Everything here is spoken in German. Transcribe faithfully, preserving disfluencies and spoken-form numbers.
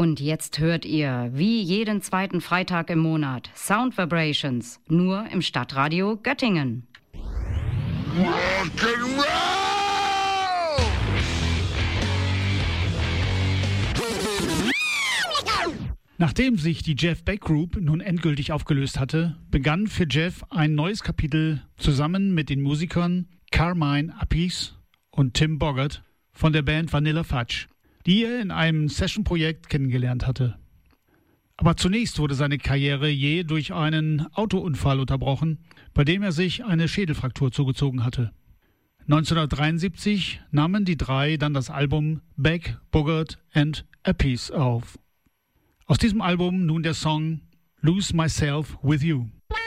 Und jetzt hört ihr, wie jeden zweiten Freitag im Monat, Sound Vibrations, nur im Stadtradio Göttingen. Rock'n'Roll! Nachdem sich die Jeff Beck Group nun endgültig aufgelöst hatte, begann für Jeff ein neues Kapitel zusammen mit den Musikern Carmine Appice und Tim Bogert von der Band Vanilla Fudge, die er in einem Session-Projekt kennengelernt hatte. Aber zunächst wurde seine Karriere je durch einen Autounfall unterbrochen, bei dem er sich eine Schädelfraktur zugezogen hatte. neunzehnhundertdreiundsiebzig nahmen die drei dann das Album Beck, Bogert and Appice auf. Aus diesem Album nun der Song Lose Myself With You.